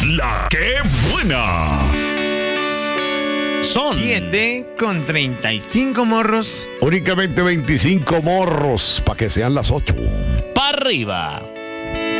La que buena. Son 7:35 morros. Únicamente 25 morros para que sean las 8. para arriba.